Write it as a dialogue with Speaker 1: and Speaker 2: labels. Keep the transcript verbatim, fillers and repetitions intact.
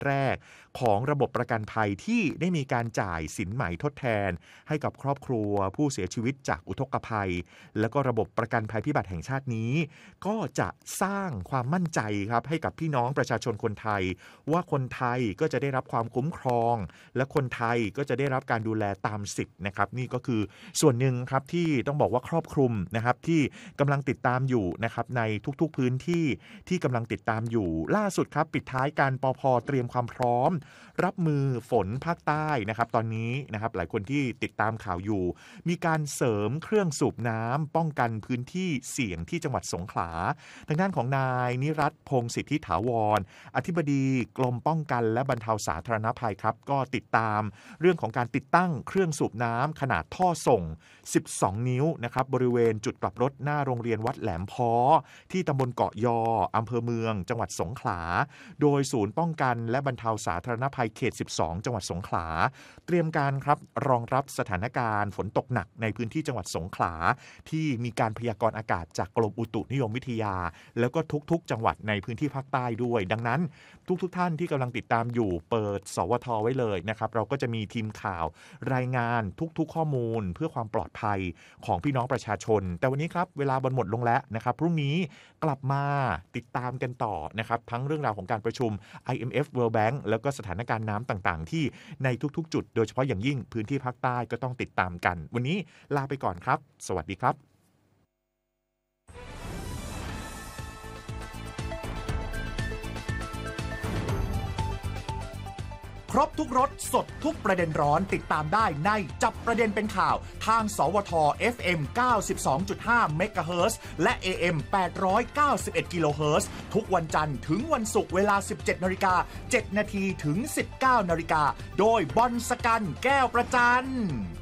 Speaker 1: แรกของระบบประกันภัยที่ได้มีการจ่ายสินไหมทดแทนให้กับครอบครัวผู้เสียชีวิตจากอุทกภัยแล้วก็ระบบประกันภัยพิบัติแห่งชาตินี้ก็จะสร้างความมั่นใจครับให้กับพี่น้องประชาชนคนไทยว่าคนไทยก็จะได้รับความคุ้มครองและคนไทยก็จะได้รับการดูแลตามสิทธิ์นะครับนี่ก็คือส่วนหนึ่งครับที่ต้องบอกว่าครอบคลุมนะครับที่กำลังติดตามอยู่นะครับในทุกๆพื้นที่ที่กำลังติดตามอยู่ล่าสุดครับปิดท้ายการปภ.เตรียมความพร้อมรับมือฝนภาคใต้นะครับตอนนี้นะครับหลายคนที่ติดตามข่าวอยู่มีการเสริมเครื่องสูบน้ำป้องกันพื้นที่เสี่ยงที่จังหวัดสงขลาทางด้านของนายนิรัตน์พงศ์สิทธิถาวรอธิบดีกรมป้องกันและบรรเทาสาธารณภัยครับก็ติดตามเรื่องของการติดตั้งเครื่องสูบน้ำขนาดท่อส่งสิบสองนิ้วนะครับบริเวณจุดกลับรถหน้าโรงเรียนวัดแหลมพ้อที่ตำบลเกาะยออำเภอเมืองจังหวัดสงขลาโดยศูนย์ป้องกันและบรรเทาสาธารณภัยเขตสิบสองจังหวัดสงขลาเตรียมการครับรองรับสถานการณ์ฝนตกหนักในพื้นที่จังหวัดสงขลาที่มีการพยากรณ์อากาศจากกรมอุตุนิยมวิทยาแล้วก็ทุกๆจังหวัดในพื้นที่ภาคใต้ด้วยดังนั้นทุกๆท่านที่กำลังติดตามอยู่เปิดสวทไว้เลยนะครับเราก็จะมีทีมข่าวรายงานทุกๆข้อมูลเพื่อความปลอดภัยของพี่น้องประชาชนแต่วันนี้ครับเวลาบนหมดลงแล้วนะครับพรุ่งนี้กลับมาติดตามกันต่อนะครับทั้งเรื่องราวของการประชุม ไอ เอ็ม เอฟ World Bank แล้วก็สถานการณ์น้ำต่างๆที่ในทุกๆจุดโดยเฉพาะอย่างยิ่งพื้นที่ภาคใต้ก็ต้องติดตามกันวันนี้ลาไปก่อนครับสวัสดีครับ
Speaker 2: ครบทุกรสสดทุกประเด็นร้อนติดตามได้ในจับประเด็นเป็นข่าวทางสวท เอฟ เอ็ม เก้าสิบสองจุดห้า เมกะเฮิรตซ์และ เอ เอ็ม แปดร้อยเก้าสิบเอ็ด กิโลเฮิรตซ์ทุกวันจันทร์ถึงวันศุกร์เวลา สิบเจ็ดนาฬิกาเจ็ดนาทีถึง สิบเก้านาฬิกาโดยบอลสกันแก้วประจัน